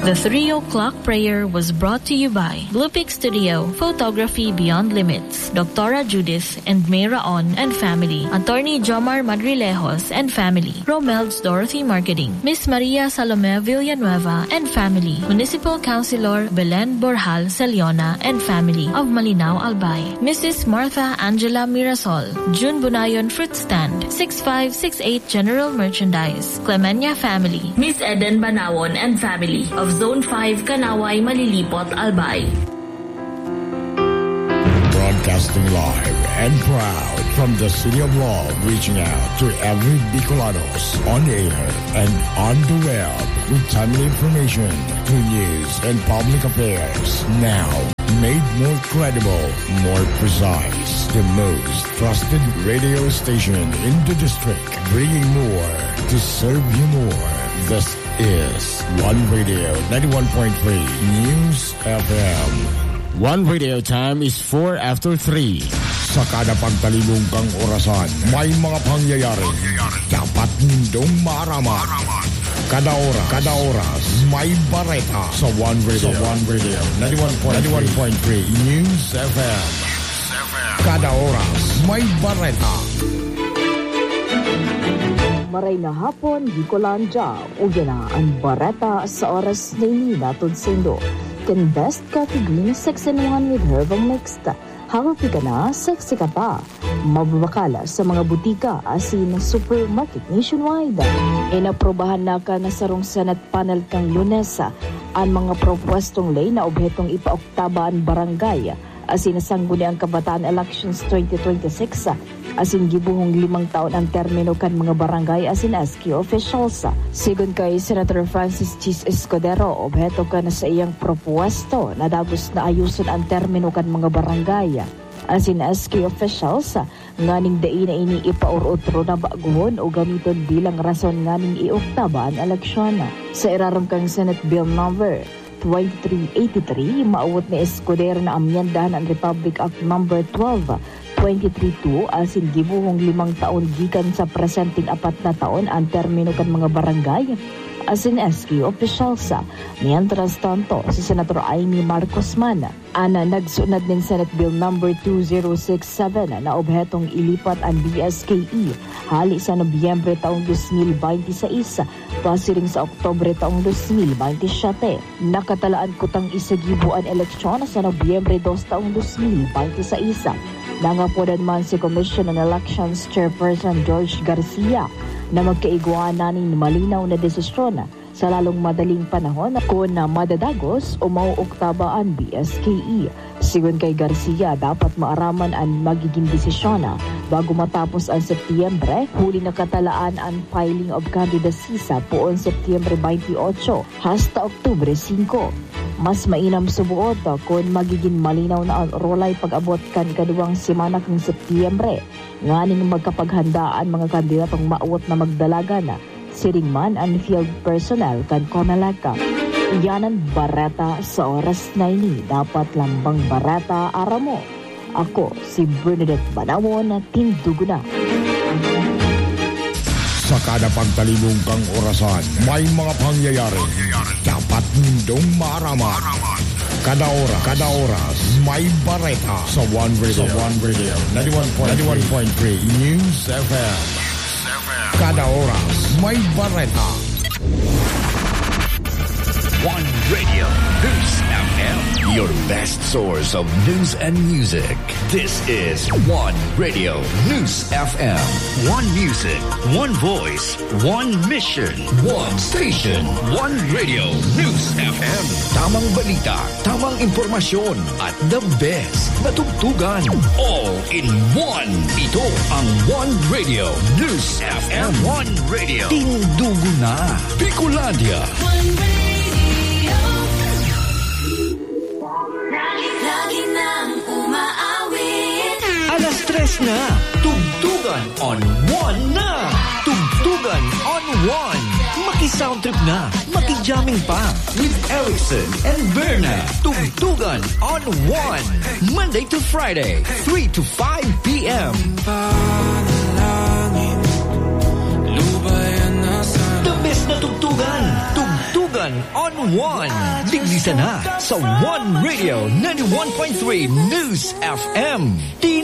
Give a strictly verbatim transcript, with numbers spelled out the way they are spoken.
The three o'clock prayer was brought to you by Blupik Studio, Photography Beyond Limits, Doctora Judith and Mayra On and family, Attorney Jomar Madrilejos and family, Romel's Dorothy Marketing, Miss Maria Salome Villanueva and family, Municipal Councilor Belen Borjal Celiona and family of Malinao Albay, Missus Martha Angela Mirasol, June Bunayon Fruit Stand, six five six eight General Merchandise, Clemenya family, Miss Eden Banawon and family of Zone five, Kanaway, Malilipot, Albay. Broadcasting live and proud from the City of Love, reaching out to every Bicolanos on air and on the web with timely information, good news, and public affairs. Now, made more credible, more precise, the most trusted radio station in the district, bringing more to serve you more. This is One Radio ninety-one point three News F M. One Radio time is four after three. Sa kada pagtalibong kang orasan, may mga pangyayari dapat nindong maaraman. Kada oras, kada oras, may bareta sa One Radio, sa One Radio ninety-one point three News F M. Kada oras, may bareta. Maray na hapon, Gicolandia, o yan na ang bareta sa oras na ini natod sa Indo. Can best category six in one with herbal mixed. Hawapi ka na, sexy ka pa. Mababakala sa mga butika asin supermarket nationwide. Inaprobahan na ka na sarong Senate panel kang Lunes ang mga propwestong lay na obhetong ipaoktaba ang barangay asin sangguni ang kabataan elections twenty twenty-six asin gibuhong limang taon ang termino kan mga barangay asin S Q officials. Sigon kay Senator Francis Chis Escudero, obheto ka na sa iyang propwesto na dagos na ayuson ang termino kan mga barangay asin S Q officials nganing dai na ini ipaurotro na baguhon o gamiton bilang rason nganing ioktaba ang eleksyon. Sa irarom kang Senate Bill number twenty-three eighty-three, maawat ni Escudero na amyandahan ang Republic Act number twelve twenty-three two asin gibuhong limang taon gikan sa presenting apat na taon ang termino kan mga barangay asin S Q officials. Mientras tanto, si Senator Amy Marcos man ana nagsunod ng Senate Bill number two thousand sixty-seven na obhetong ilipat ang B S K E hali sa Nobyembre taong twenty twenty-six pasiring sa Oktobre taong twenty twenty-seven. Nakatalaan kutang isagibuan eleksyon sa Nobyembre two taong twenty twenty-six. Nangapodan man si Commission on Elections Chairperson George Garcia na magkaigwanan ng malinaw na desisyon sa lalong madaling panahon kung na madadagos o mauoktaba ang B S K E. Sigon kay Garcia, dapat maaraman ang magiging desisyon bago matapos ang Setyembre. Huli na katalaan ang filing of candidacy sa poon Setyembre twenty-eight hasta Oktubre five. Mas mainam subuot kung magiging malinaw na ang rolay pag-abot kan kaduwang semana kang Setyembre. Nganing magkapaghandaan mga kandidatong maawat na magdalaga na siring man ang field personnel kan Comelec. Iyan ang bareta sa oras na ini. Dapat lambang bareta aramo. Ako si Bernadette Banawon na tindugo na. Sa kada pagtalibong kang orasan, may mga pangyayari dapat nindong maaraman. Kada oras, kada oras, may bareta sa One Radio, sa One Radio ninety-one point three News F M. Kada oras, may bareta. One Radio News F M, your best source of news and music. This is One Radio News F M. One music, one voice, one mission, one station. One Radio News F M. Tamang balita, tamang impormasyon, at the best na tugtugan. All in one. Ito ang One Radio News F M. One Radio. Tindugo na. Bicolandia. One Radio. Lagi nang umaawit. Alas tres na. Tugtugan on one na. Tugtugan on one. Maki-soundtrip na. Maki-jamming pa. With Erickson and Berna. Tugtugan on one. Monday to Friday, three to five p.m. The best na tugtugan. Tugtugan one on one. Diglisa na sa One Radio ninety-one point three News F M.